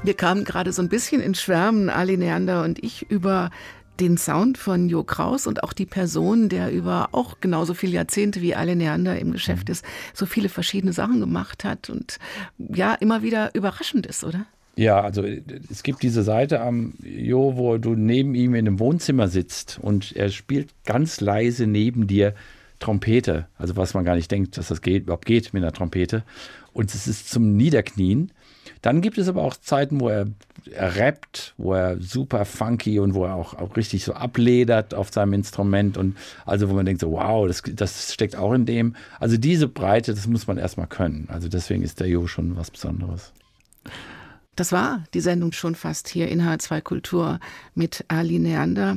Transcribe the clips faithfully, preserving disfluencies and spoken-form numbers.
Wir kamen gerade so ein bisschen ins Schwärmen, Ali Neander und ich, über den Sound von Jo Kraus und auch die Person, der über auch genauso viele Jahrzehnte wie Ali Neander im Geschäft ist, so viele verschiedene Sachen gemacht hat und ja, immer wieder überraschend ist, oder? Ja, also es gibt diese Seite am Jo, wo du neben ihm in einem Wohnzimmer sitzt und er spielt ganz leise neben dir Trompete, also was man gar nicht denkt, dass das geht, überhaupt geht mit einer Trompete. Und es ist zum Niederknien. Dann gibt es aber auch Zeiten, wo er, er rappt, wo er super funky und wo er auch, auch richtig so abledert auf seinem Instrument. Und also wo man denkt so, wow, das, das steckt auch in dem. Also diese Breite, das muss man erstmal können. Also deswegen ist der Jo schon was Besonderes. Das war die Sendung schon fast hier in H zwei Kultur mit Ali Neander.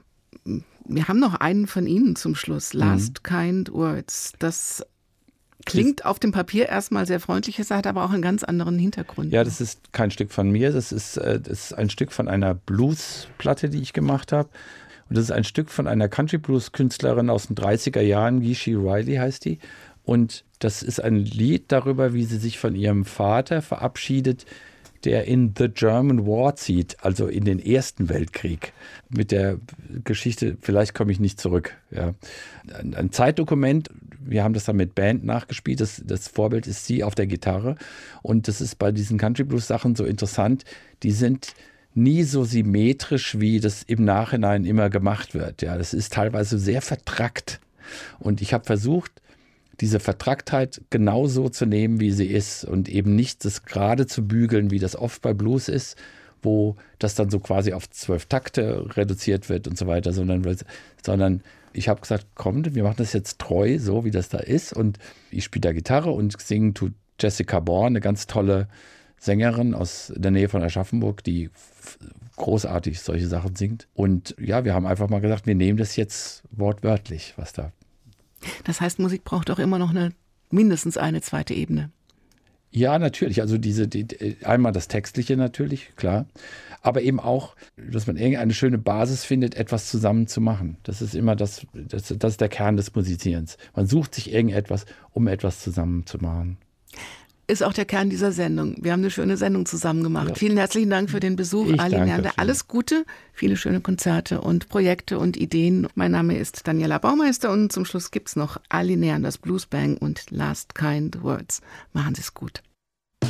Wir haben noch einen von Ihnen zum Schluss, Last mhm. Kind Words. Das klingt auf dem Papier erstmal sehr freundlich, es hat aber auch einen ganz anderen Hintergrund. Ja, das ist kein Stück von mir, das ist, das ist ein Stück von einer Bluesplatte, die ich gemacht habe. Und das ist ein Stück von einer Country-Blues-Künstlerin aus den dreißiger Jahren, Gishi Riley heißt die. Und das ist ein Lied darüber, wie sie sich von ihrem Vater verabschiedet, der in The German War zieht, also in den Ersten Weltkrieg. Mit der Geschichte, vielleicht komme ich nicht zurück. Ja. Ein, ein Zeitdokument, wir haben das dann mit Band nachgespielt, das, das Vorbild ist sie auf der Gitarre. Und das ist bei diesen Country Blues Sachen so interessant, die sind nie so symmetrisch, wie das im Nachhinein immer gemacht wird. Ja. Das ist teilweise sehr vertrackt. Und ich habe versucht, diese Vertracktheit genauso zu nehmen, wie sie ist und eben nicht das gerade zu bügeln, wie das oft bei Blues ist, wo das dann so quasi auf zwölf Takte reduziert wird und so weiter, sondern, sondern ich habe gesagt, komm, wir machen das jetzt treu, so wie das da ist und ich spiele da Gitarre und singen tut Jessica Bourne, eine ganz tolle Sängerin aus der Nähe von Aschaffenburg, die großartig solche Sachen singt und ja, wir haben einfach mal gesagt, wir nehmen das jetzt wortwörtlich, was da. Das heißt, Musik braucht auch immer noch eine, mindestens eine zweite Ebene. Ja, natürlich. Also diese, die, einmal das Textliche natürlich, klar. Aber eben auch, dass man irgendeine schöne Basis findet, etwas zusammen zu machen. Das ist immer das, das, das ist der Kern des Musizierens. Man sucht sich irgendetwas, um etwas zusammen zu machen. Ist auch der Kern dieser Sendung. Wir haben eine schöne Sendung zusammen gemacht. Ja. Vielen herzlichen Dank für den Besuch, ich Ali Neander. Alles Gute, viele schöne Konzerte und Projekte und Ideen. Mein Name ist Daniela Baumeister und zum Schluss gibt es noch Ali Neanders Blues Bang und Last Kind Words. Machen Sie es gut.